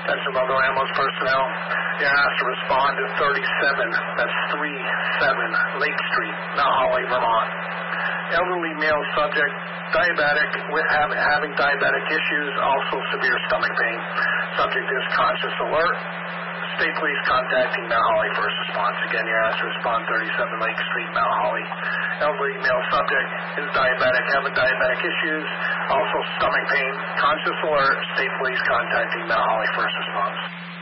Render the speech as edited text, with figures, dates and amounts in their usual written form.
Attention Mother Ambulance personnel. You're asked to respond to 37, that's 37 Lake Street, Mount Holly, Vermont. Elderly male subject, diabetic, with having diabetic issues, also severe stomach pain. Subject is conscious alert. State Police contacting Mount Holly First Response. Again, you're asked to respond 37 Lake Street, Mount Holly. Elderly male subject is diabetic, having diabetic issues, also stomach pain, conscious alert. State Police contacting Mount Holly First Response.